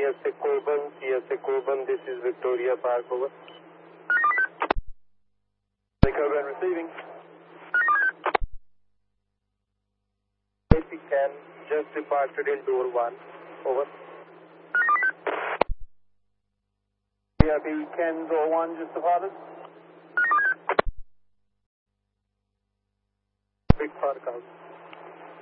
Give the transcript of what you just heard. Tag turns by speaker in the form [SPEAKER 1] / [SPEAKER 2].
[SPEAKER 1] PSA Corbin, this is Victoria Park, over.
[SPEAKER 2] Coburn receiving.
[SPEAKER 1] AP Can just departed in door 1, over.
[SPEAKER 2] PRB Can door 1 just departed.
[SPEAKER 1] Big Park out.